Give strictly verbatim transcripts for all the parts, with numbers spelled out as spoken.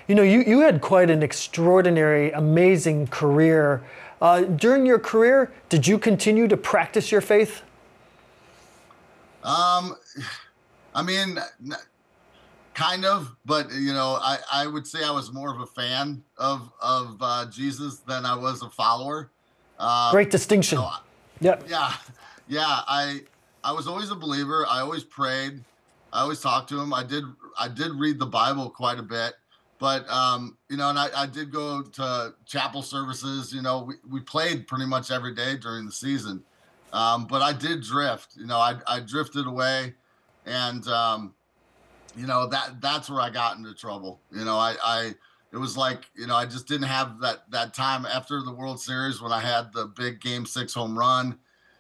You know, you, you had quite an extraordinary, amazing career. Uh, during your career, did you continue to practice your faith? Um, I mean, n- kind of, but you know, I I would say I was more of a fan of of uh, Jesus than I was a follower. Great Um, you know, distinction. Yep. yeah, yeah. I I was always a believer. I always prayed. I always talked to him. I did I did read the Bible quite a bit, but um, you know, and I, I did go to chapel services. You know, we, we played pretty much every day during the season. Um, but I did drift. You know, I I drifted away, and um, you know that that's where I got into trouble. You know, I I it was like, you know, I just didn't have that that time after the World Series when I had the big Game Six home run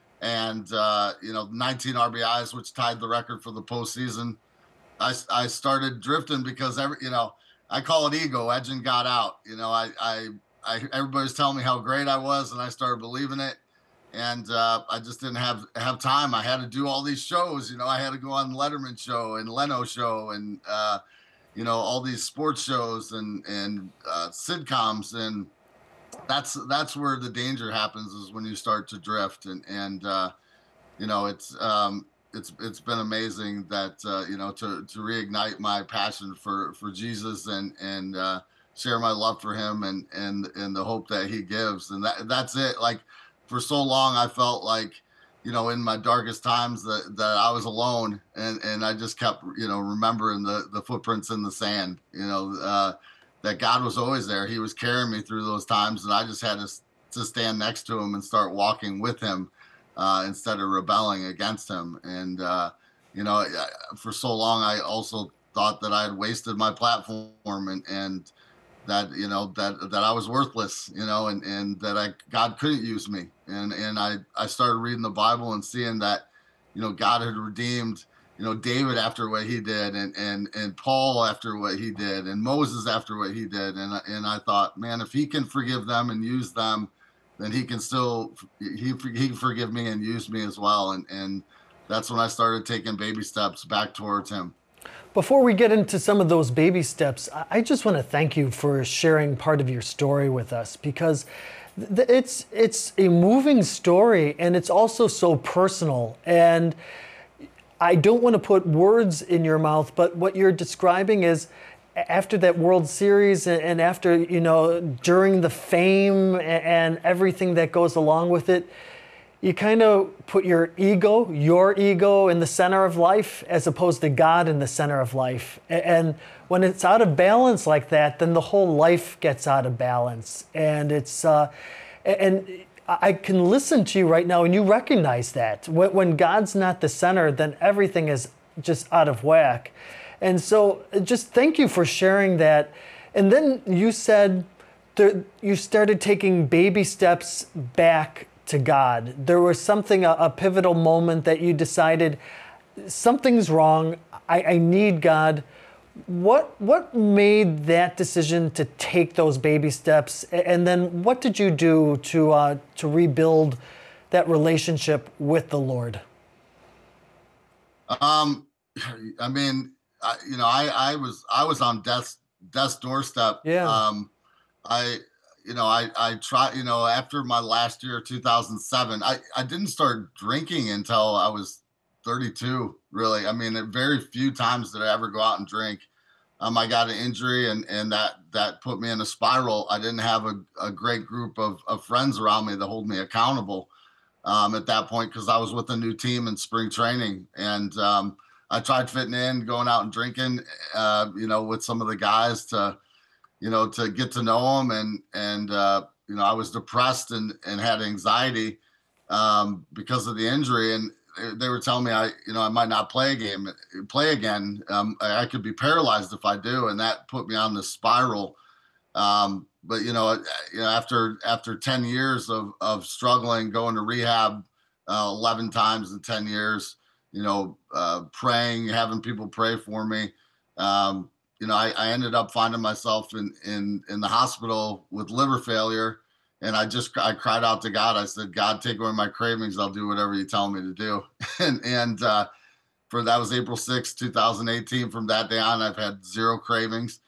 and uh, you know nineteen R B Is, which tied the record for the postseason. I I started drifting because every you know I call it ego. Edging got out. You know, I I I everybody's telling me how great I was, and I started believing it. And uh, I just didn't have have time. I had to do all these shows. You know, I had to go on Letterman show and Leno show, and uh, you know all these sports shows and and uh, sitcoms, and that's that's where the danger happens is when you start to drift. And and uh, you know it's um, it's it's been amazing that uh, you know to to reignite my passion for for Jesus and and uh, share my love for him and and and the hope that he gives. And that that's it. Like for so long, I felt like you know in my darkest times that that I was alone, and and I just kept you know remembering the the footprints in the sand. You know. Uh, that God was always there. He was carrying me through those times, and I just had to to stand next to him and start walking with him uh, instead of rebelling against him. And uh, you know, for so long, I also thought that I had wasted my platform and and that you know that that I was worthless, you know, and and that I God couldn't use me. And and I I started reading the Bible and seeing that you know God had redeemed you know David after what he did, and and and Paul after what he did, and Moses after what he did. And and I thought, man, if he can forgive them and use them, then he can still he he can forgive me and use me as well. And and that's when I started taking baby steps back towards him. Before we get into some of those baby steps, I I just want to thank you for sharing part of your story with us because th- it's it's a moving story and it's also so personal. And I don't want to put words in your mouth, but what you're describing is after that World Series and and after, you know, during the fame a- and everything that goes along with it, you kind of put your ego, your ego in the center of life as opposed to God in the center of life. A- And when it's out of balance like that, then the whole life gets out of balance. And it's, uh, a- and I can listen to you right now and you recognize that. When when God's not the center, then everything is just out of whack. And so uh, just thank you for sharing that. And then you said, there, you started taking baby steps back to God. There was something, a, a pivotal moment that you decided something's wrong. I, I need God. What what made that decision to take those baby steps? A- And then what did you do to uh, to rebuild that relationship with the Lord? Um, I mean, I, you know, I I was I was on death's death's doorstep. Yeah. Um, I you know I I try you know after my last year, two thousand seven, I I didn't start drinking until I was thirty-two. Really, I mean, there very few times did I ever go out and drink. Um, I got an injury, and and that that put me in a spiral. I didn't have a, a great group of, of friends around me to hold me accountable um, at that point because I was with a new team in spring training, and um, I tried fitting in, going out and drinking, uh, you know, with some of the guys to, you know, to get to know them, and and uh, you know, I was depressed and and had anxiety um, because of the injury, and they were telling me I, you know, I might not play a game, play again. Um, I I could be paralyzed if I do, and that put me on this spiral um, but you know, uh, you know, after after ten years of of struggling, going to rehab uh, eleven times in ten years, you know, uh, praying, having people pray for me, um, you know, I, I ended up finding myself in in in the hospital with liver failure, and I just I cried out to God. I said, God, take away my cravings. I'll do whatever you tell me to do. and and uh, for that was April sixth, two thousand eighteen. From that day on, I've had zero cravings.